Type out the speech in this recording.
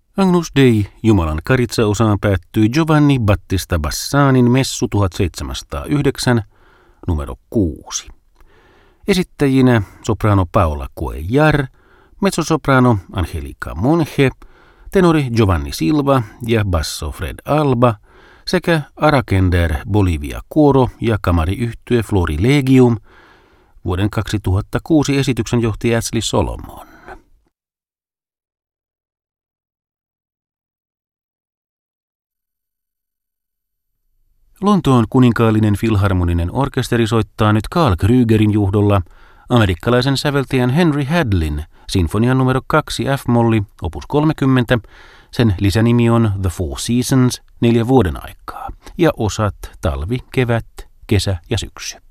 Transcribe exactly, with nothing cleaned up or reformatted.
Agnus Dei, Jumalan karitsa-osaan päättyi Giovanni Battista Bassanin messu tuhatseitsemänsataayhdeksän, numero kuusi. Esittäjinä soprano Paola Cuellar, mezzosoprano Angelica Monge, tenori Giovanni Silva ja basso Fred Alba sekä Arakender Bolivia Coro ja kamariyhtye Florilegium. Vuoden kaksituhattakuusi esityksen johti Ashley Solomon. Lontoon kuninkaallinen filharmoninen orkesteri soittaa nyt Carl Krügerin johdolla amerikkalaisen säveltäjän Henry Hadlin sinfonian numero kaksi F-molli, opus kolmekymmentä. Sen lisänimi on The Four Seasons, neljä vuoden aikaa, ja osat talvi, kevät, kesä ja syksy.